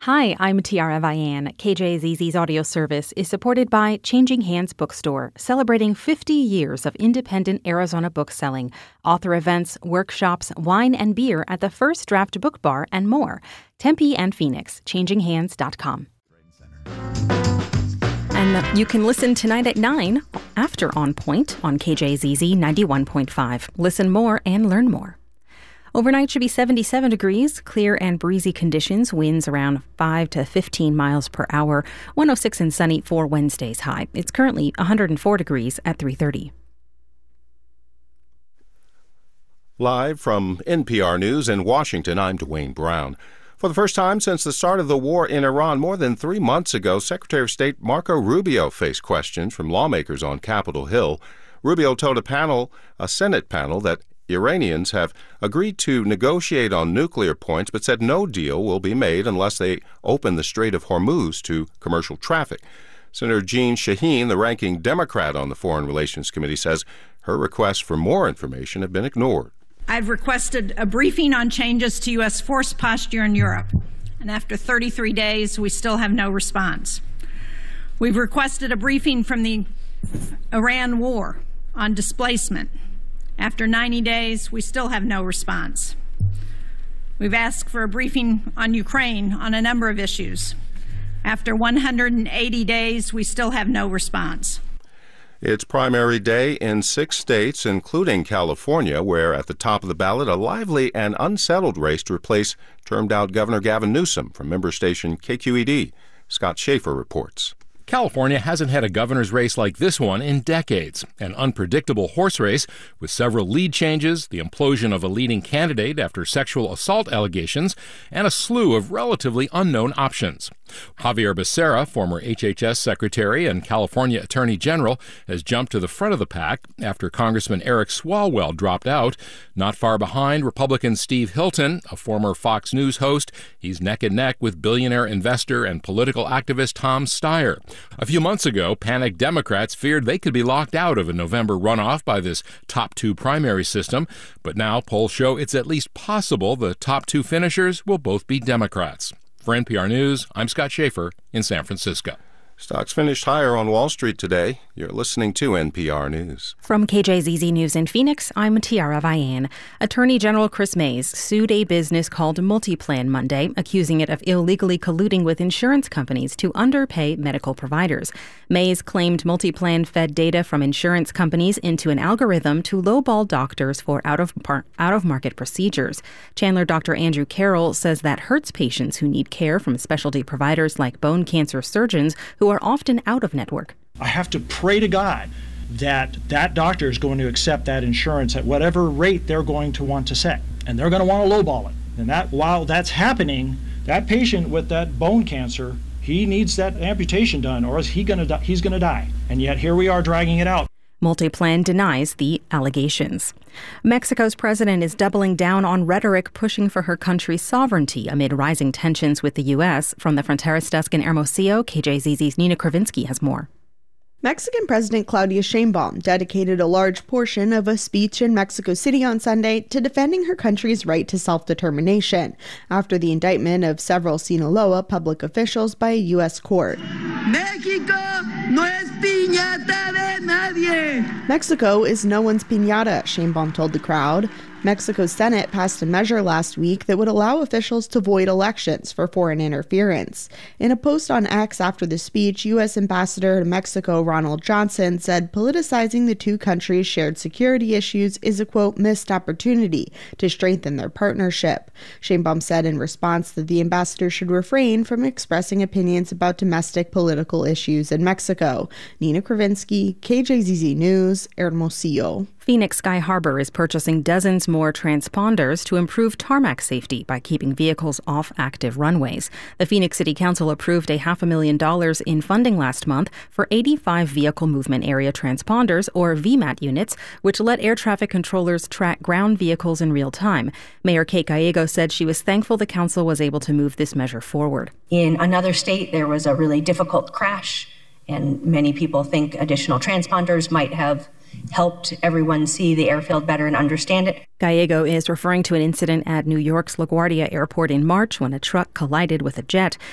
Hi, I'm Tiara Vian. KJZZ's audio service is supported by Changing Hands Bookstore, celebrating 50 years of independent Arizona book selling, author events, workshops, wine and beer at the First Draft Book Bar, and more. Tempe and Phoenix, changinghands.com. And you can listen tonight at 9 after On Point on KJZZ 91.5. Listen more and learn more. Overnight should be 77 degrees, clear and breezy conditions, winds around 5 to 15 miles per hour, 106 and sunny for Wednesday's high. It's currently 104 degrees at 3:30. Live from NPR News in Washington, I'm Dwayne Brown. For the first time since the start of the war in Iran more than 3 months ago, Secretary of State Marco Rubio faced questions from lawmakers on Capitol Hill. Rubio told a Senate panel that Iranians have agreed to negotiate on nuclear points, but said no deal will be made unless they open the Strait of Hormuz to commercial traffic. Senator Jeanne Shaheen, the ranking Democrat on the Foreign Relations Committee, says her requests for more information have been ignored. I've requested a briefing on changes to U.S. force posture in Europe, and after 33 days, we still have no response. We've requested a briefing from the Iran war on displacement. After 90 days, we still have no response. We've asked for a briefing on Ukraine on a number of issues. After 180 days, we still have no response. It's primary day in 6 states, including California, where at the top of the ballot, a lively and unsettled race to replace termed-out Governor Gavin Newsom from member station KQED. Scott Schaefer reports. California hasn't had a governor's race like this one in decades. An unpredictable horse race with several lead changes, the implosion of a leading candidate after sexual assault allegations, and a slew of relatively unknown options. Javier Becerra, former HHS Secretary and California Attorney General, has jumped to the front of the pack after Congressman Eric Swalwell dropped out. Not far behind, Republican Steve Hilton, a former Fox News host. He's neck and neck with billionaire investor and political activist Tom Steyer. A few months ago, panicked Democrats feared they could be locked out of a November runoff by this top 2 primary system, but now polls show it's at least possible the top 2 finishers will both be Democrats. For NPR News, I'm Scott Schaefer in San Francisco. Stocks finished higher on Wall Street today. You're listening to NPR News. From KJZZ News in Phoenix, I'm Tiara Vian. Attorney General Chris Mays sued a business called Multiplan Monday, accusing it of illegally colluding with insurance companies to underpay medical providers. Mays claimed Multiplan fed data from insurance companies into an algorithm to lowball doctors for out-of-market procedures. Chandler Dr. Andrew Carroll says that hurts patients who need care from specialty providers like bone cancer surgeons who are often out of network. I have to pray to God that that doctor is going to accept that insurance at whatever rate they're going to want to set. And they're going to want to lowball it. And that while that's happening, that patient with that bone cancer, he needs that amputation done or he's going to die. And yet here we are dragging it out. Multiplan denies the allegations. Mexico's president is doubling down on rhetoric pushing for her country's sovereignty amid rising tensions with the U.S. From the Fronteras desk in Hermosillo, KJZZ's Nina Kravinsky has more. Mexican President Claudia Sheinbaum dedicated a large portion of a speech in Mexico City on Sunday to defending her country's right to self-determination after the indictment of several Sinaloa public officials by a U.S. court. Mexico no es piñata de nadie. Mexico is no one's piñata, Sheinbaum told the crowd. Mexico's Senate passed a measure last week that would allow officials to void elections for foreign interference. In a post on X after the speech, U.S. Ambassador to Mexico Ronald Johnson said politicizing the two countries' shared security issues is a, quote, missed opportunity to strengthen their partnership. Sheinbaum said in response that the ambassador should refrain from expressing opinions about domestic political issues in Mexico. Nina Kravinsky, KJZZ News, Hermosillo. Phoenix Sky Harbor is purchasing dozens more transponders to improve tarmac safety by keeping vehicles off active runways. The Phoenix City Council approved $500,000 in funding last month for 85 vehicle movement area transponders, or VMAT units, which let air traffic controllers track ground vehicles in real time. Mayor Kate Gallego said she was thankful the council was able to move this measure forward. In another state, there was a really difficult crash, and many people think additional transponders might have helped everyone see the airfield better and understand it. Gallego is referring to an incident at New York's LaGuardia Airport in March when a truck collided with a jet.